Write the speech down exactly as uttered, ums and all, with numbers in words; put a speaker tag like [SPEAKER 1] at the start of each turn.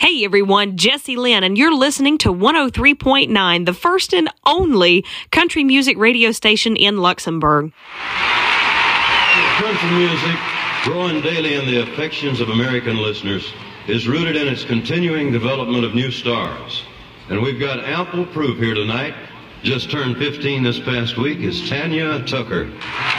[SPEAKER 1] Hey everyone, Jesse Lynn, and you're listening to one oh three point nine, the first and only country music radio station in Luxembourg.
[SPEAKER 2] Country music, growing daily in the affections of American listeners, is rooted in its continuing development of new stars. And we've got ample proof here tonight. Just turned fifteen this past week is Tanya Tucker.